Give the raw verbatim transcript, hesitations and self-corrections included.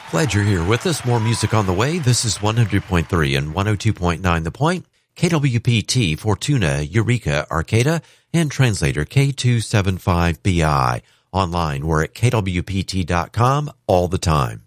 Glad you're here with us. More music on the way. This is one hundred point three and one oh two point nine The Point. K W P T, Fortuna, Eureka, Arcata, and translator K two seven five B I. Online, we're at K W P T dot com all the time.